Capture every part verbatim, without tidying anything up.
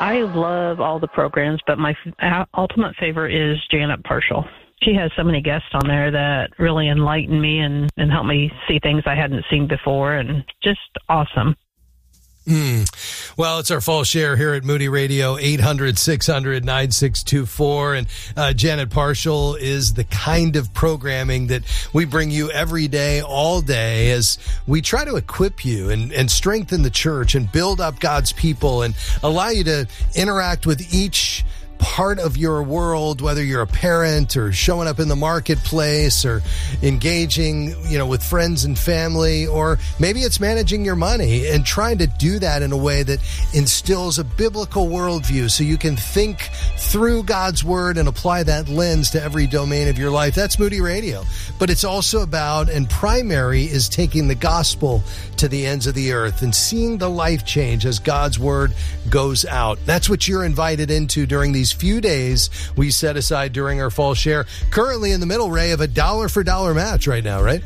I love all the programs, but my f- ultimate favorite is Janet Parshall. She has so many guests on there that really enlighten me and, and help me see things I hadn't seen before, and just awesome. Mm. Well, it's our fall share here at Moody Radio, eight hundred, six hundred, nine six two four. And uh, Janet Parshall is the kind of programming that we bring you every day, all day, as we try to equip you and, and strengthen the church and build up God's people and allow you to interact with each part of your world, whether you're a parent or showing up in the marketplace or engaging, you know, with friends and family, or maybe it's managing your money and trying to do that in a way that instills a biblical worldview so you can think through God's word and apply that lens to every domain of your life. That's Moody Radio. But it's also about, and primary is taking the gospel to the ends of the earth and seeing the life change as God's word goes out. That's what you're invited into during these few days we set aside during our fall share. Currently in the middle, Ray, of a dollar for dollar match right now, right?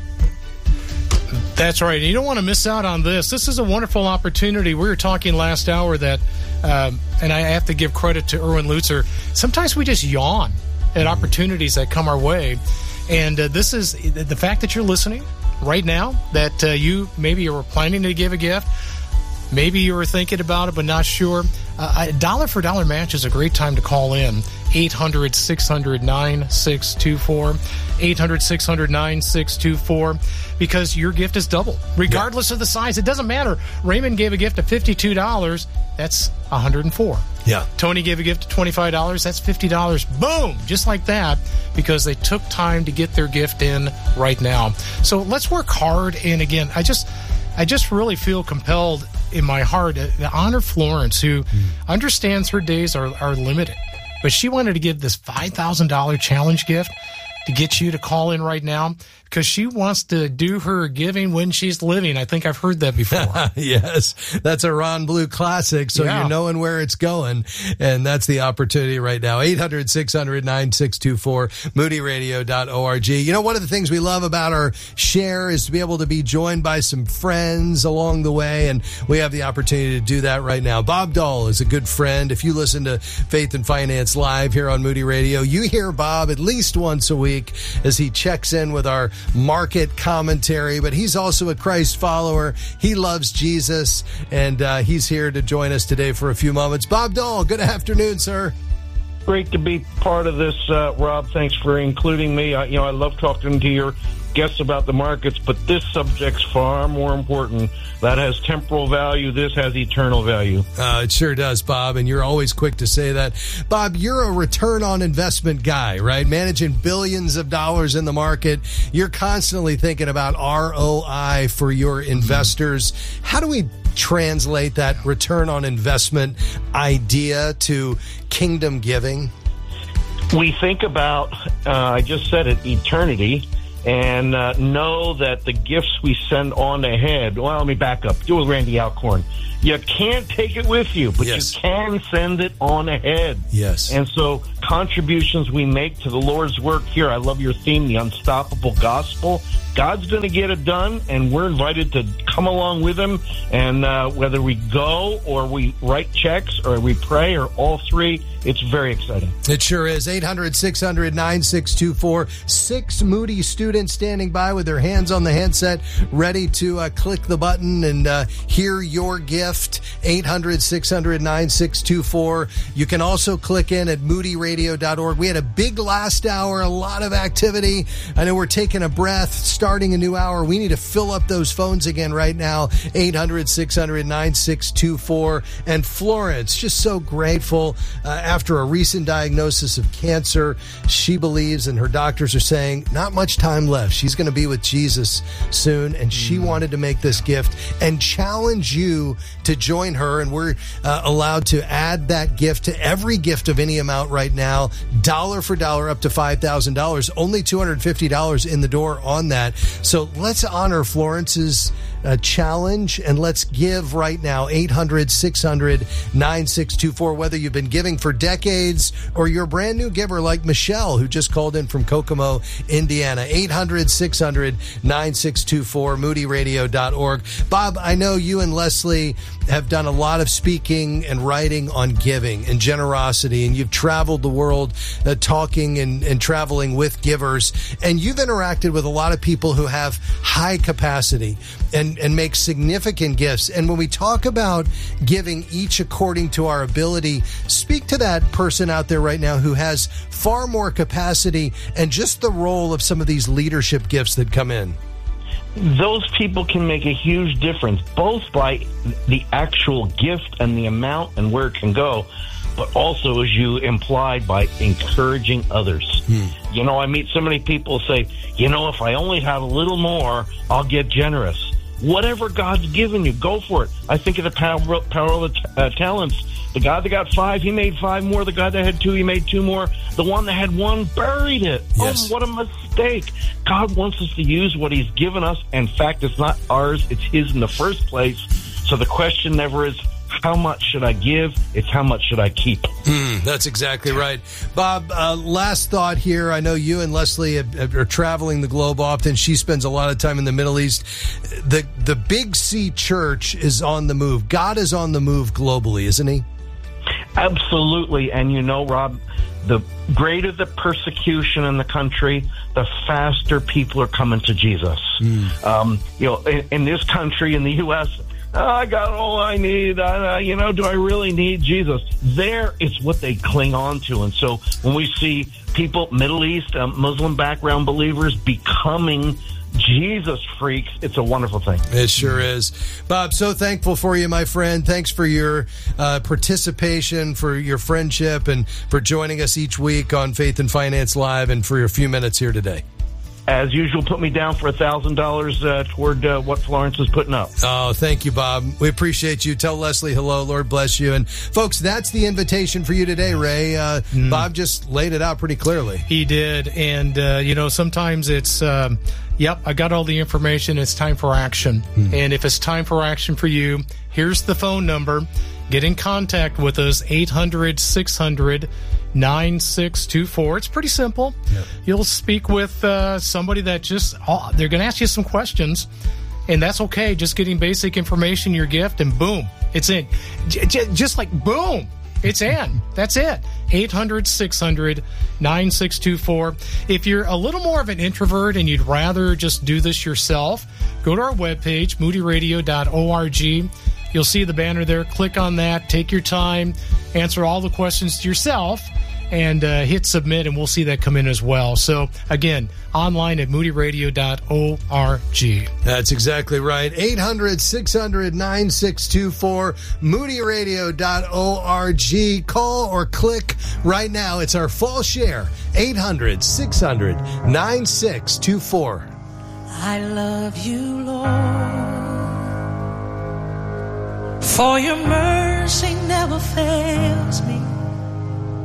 That's right. You don't want to miss out on this. This is a wonderful opportunity. We were talking last hour that, um, and I have to give credit to Erwin Lutzer, sometimes we just yawn at opportunities that come our way. And uh, this is the fact that you're listening right now, that uh, you maybe you were planning to give a gift. Maybe you were thinking about it, but not sure. Uh, a dollar for dollar match is a great time to call in. eight hundred, six hundred, nine six two four. eight hundred, six hundred, nine six two four. Because your gift is doubled, regardless yeah. of the size. It doesn't matter. Raymond gave a gift of fifty-two dollars. That's one hundred four. Yeah. Tony gave a gift of twenty-five dollars. That's fifty dollars. Boom! Just like that, because they took time to get their gift in right now. So let's work hard. And again, I just, I just really feel compelled in my heart to honor Florence, who mm. understands her days are, are limited. But she wanted to give this five thousand dollars challenge gift to get you to call in right now, because she wants to do her giving when she's living. I think I've heard that before. Yes, that's a Ron Blue classic, so yeah. You're knowing where it's going, and that's the opportunity right now. eight hundred, six hundred, nine six two four, moody radio dot org. You know, one of the things we love about our share is to be able to be joined by some friends along the way, and we have the opportunity to do that right now. Bob Dahl is a good friend. If you listen to Faith and Finance Live here on Moody Radio, you hear Bob at least once a week as he checks in with our market commentary, but he's also a Christ follower. He loves Jesus, and uh, he's here to join us today for a few moments. Bob Dahl, good afternoon, sir. Great to be part of this, uh, Rob. Thanks for including me. I, you know, I love talking to your guests about the markets, but this subject's far more important. That has temporal value. This has eternal value. Uh, it sure does, Bob, and you're always quick to say that. Bob, you're a return on investment guy, right? Managing billions of dollars in the market. You're constantly thinking about R O I for your investors. How do we translate that return on investment idea to kingdom giving? We think about, uh, I just said it, eternity. And uh, know that the gifts we send on ahead, well, let me back up. Do with Randy Alcorn. You can't take it with you, but yes. you can send it on ahead. Yes. And so contributions we make to the Lord's work here, I love your theme, the unstoppable gospel. God's going to get it done, and we're invited to come along with him. And uh, whether we go or we write checks or we pray or all three, it's very exciting. It sure is. eight hundred, six hundred, nine six two four. Six Moody students standing by with their hands on the handset, ready to uh, click the button and uh, hear your gift. eight hundred, six hundred, nine six two four. You can also click in at moody radio dot org. We had a big last hour, a lot of activity. I know we're taking a breath, starting a new hour. We need to fill up those phones again right now. eight hundred, six hundred, nine six two four. And Florence, just so grateful. Uh, after a recent diagnosis of cancer, she believes, and her doctors are saying, not much time left. She's going to be with Jesus soon, and she mm. wanted to make this gift and challenge you to join her. And we're uh, allowed to add that gift to every gift of any amount right now, dollar for dollar, up to five thousand dollars. Only two hundred fifty dollars in the door on that. So let's honor Florence's uh, challenge, and let's give right now. Eight hundred, six hundred, nine six two four. Whether you've been giving for decades or you're a brand new giver like Michelle, who just called in from Kokomo, Indiana. eight hundred, six hundred, nine six two four, moody radio dot org. Bob, I know you and Leslie have done a lot of speaking and writing on giving and generosity, and you've traveled the world uh, talking and, and traveling with givers, and you've interacted with a lot of people who have high capacity and, and make significant gifts. And when we talk about giving each according to our ability, speak to that person out there right now who has far more capacity and just the role of some of these leadership gifts that come in. Those people can make a huge difference, both by the actual gift and the amount and where it can go, but also, as you implied, by encouraging others. Hmm. You know, I meet so many people say, you know, if I only had a little more, I'll get generous. Whatever God's given you, go for it. I think of the power, power of the uh, talents. The guy that got five, he made five more. The guy that had two, he made two more. The one that had one buried it. Yes. Oh, what a mistake. God wants us to use what he's given us. In fact, it's not ours. It's his in the first place. So the question never is, how much should I give? It's how much should I keep? Mm, that's exactly right. Bob, uh, last thought here. I know you and Leslie have, have, are traveling the globe often. She spends a lot of time in the Middle East. The, the Big C Church is on the move. God is on the move globally, isn't he? Absolutely. And you know, Rob, the greater the persecution in the country, the faster people are coming to Jesus. Mm. Um, you know, in, in this country, in the U S, oh, I got all I need. I, uh, you know, do I really need Jesus? There, it's what they cling on to. And so when we see people, Middle East, um, Muslim background believers becoming Jesus freaks, it's a wonderful thing. It sure is. Bob, so thankful for you, my friend. Thanks for your uh, participation, for your friendship, and for joining us each week on Faith and Finance Live, and for your few minutes here today. As usual, put me down for one thousand dollars uh, toward uh, what Florence is putting up. Oh, thank you, Bob. We appreciate you. Tell Leslie hello. Lord bless you. And, folks, that's the invitation for you today, Ray. Uh, mm. Bob just laid it out pretty clearly. He did. And, uh, you know, sometimes it's, um, yep, I got all the information. It's time for action. Mm. And if it's time for action for you, here's the phone number. Get in contact with us, eight hundred, six hundred, nine six two four. It's pretty simple. Yep. You'll speak with uh, somebody that just, oh, they're going to ask you some questions, and that's okay. Just getting basic information, your gift, and boom, it's in. J- j- just like boom, it's in. That's it. eight hundred, six hundred, nine six two four. If you're a little more of an introvert and you'd rather just do this yourself, go to our webpage, moody radio dot org. You'll see the banner there. Click on that. Take your time. Answer all the questions to yourself and uh, hit submit, and we'll see that come in as well. So, again, online at moody radio dot org. That's exactly right. eight hundred, six hundred, nine six two four, moody radio dot org. Call or click right now. It's our fall share. eight hundred, six hundred, nine six two four. I love you, Lord, for your mercy never fails me.